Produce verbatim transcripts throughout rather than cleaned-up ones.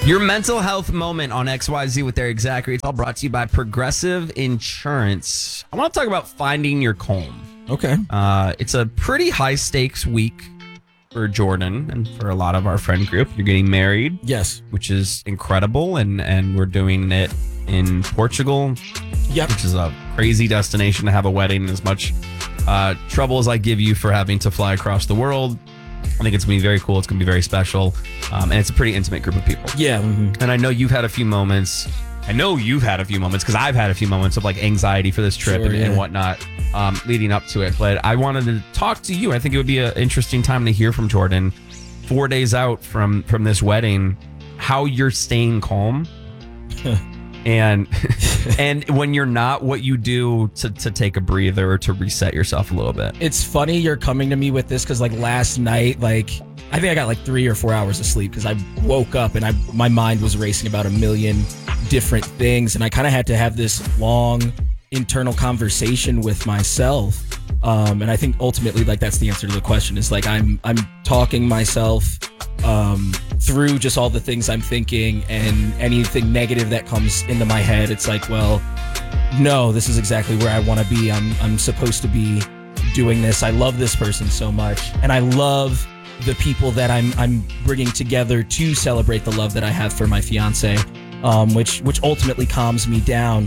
Your mental health moment on X Y Z with their exact rates, all brought to you by Progressive Insurance. I want to talk about finding your calm. Okay. Uh, it's a pretty high stakes week for Jordan and for a lot of our friend group. You're getting married. Yes. Which is incredible. And, and we're doing it in Portugal. Yep. Which is a crazy destination to have a wedding. As much uh, trouble as I give you for having to fly across the world, I think it's going to be very cool. It's going to be very special. Um, and it's a pretty intimate group of people. Yeah. Mm-hmm. And I know you've had a few moments. I know you've had a few moments because I've had a few moments of like anxiety for this trip Sure, and, yeah. and whatnot um, leading up to it. But I wanted to talk to you. I think it would be an interesting time to hear from Jordan four days out from, from this wedding, how you're staying calm. And and when you're not, what you do to, to take a breather or to reset yourself a little bit. It's funny you're coming to me with this because like last night, like I think I got like three or four hours of sleep because I woke up and I my mind was racing about a million different things. And I kind of had to have this long internal conversation with myself. Um, and I think ultimately like that's the answer to the question is like I'm I'm talking myself um, through just all the things I'm thinking and anything negative that comes into my head. It's like, well, no, this is exactly where I want to be. I'm I'm supposed to be doing this. I love this person so much, and I love the people that I'm I'm bringing together to celebrate the love that I have for my fiance, um, which which ultimately calms me down.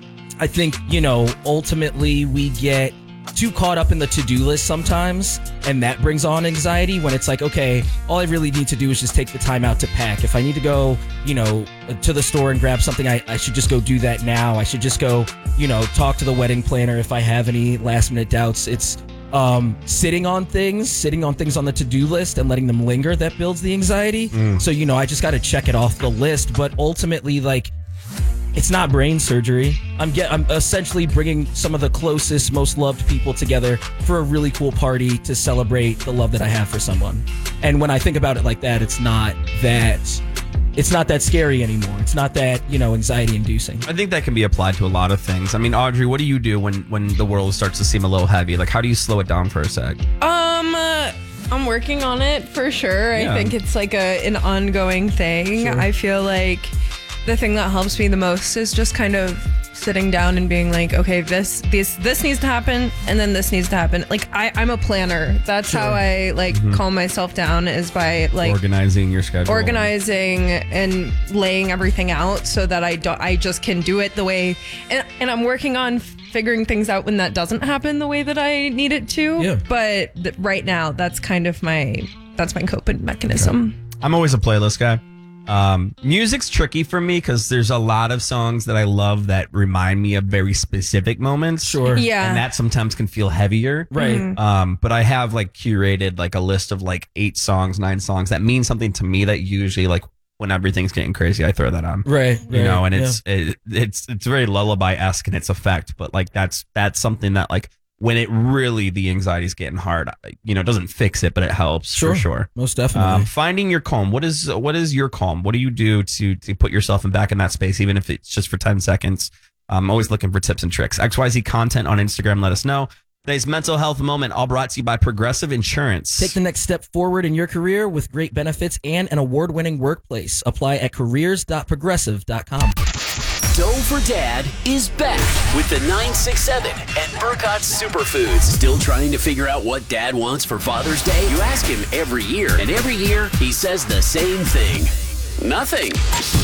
I think, you know, ultimately we get too caught up in the to-do list sometimes, and that brings on anxiety when it's like, okay, all I really need to do is just take the time out to pack. If I need to go, you know, to the store and grab something, I, I should just go do that now. I should just go, you know, talk to the wedding planner if I have any last minute doubts. It's um, sitting on things, sitting on things on the to-do list and letting them linger that builds the anxiety. Mm. So, you know, I just got to check it off the list. But ultimately, like, it's not brain surgery. I'm get. I'm essentially bringing some of the closest, most loved people together for a really cool party to celebrate the love that I have for someone. And when I think about it like that, it's not that. It's not that scary anymore. It's not that, you know, anxiety inducing. I think that can be applied to a lot of things. I mean, Audrey, what do you do when when the world starts to seem a little heavy? Like, how do you slow it down for a sec? Um, uh, I'm working on it for sure. Yeah. I think it's like a an ongoing thing. Sure. I feel like the thing that helps me the most is just kind of sitting down and being like, okay, this this this needs to happen, and then this needs to happen. Like I, I'm a planner. That's Sure. how I like Mm-hmm. calm myself down is by like Organizing your schedule. organizing and laying everything out so that I don't I just can do it the way and, and I'm working on figuring things out when that doesn't happen the way that I need it to. Yeah. But th- right now that's kind of my that's my coping mechanism. I'm always a playlist guy. Um, music's tricky for me because there's a lot of songs that I love that remind me of very specific moments. Sure. Yeah. And that sometimes can feel heavier. Right. Mhm. Um, but I have like curated like a list of like eight songs, nine songs that mean something to me that usually like when everything's getting crazy, I throw that on. Right. You know, right, and it's it, it's it's very lullaby-esque in its effect, but like that's that's something that like when it really the anxiety's getting hard, you know, it doesn't fix it, but it helps Sure. for sure. Most definitely. Um, finding your calm. What is what is your calm? What do you do to to put yourself in back in that space, even if it's just for ten seconds? I'm always looking for tips and tricks. X Y Z content on Instagram. Let us know. Today's mental health moment, all brought to you by Progressive Insurance. Take the next step forward in your career with great benefits and an award-winning workplace. Apply at careers dot progressive dot com. Doe for Dad is back with the nine six seven and Burkott's Superfoods. Still trying to figure out what Dad wants for Father's Day? You ask him every year, and every year he says the same thing. Nothing.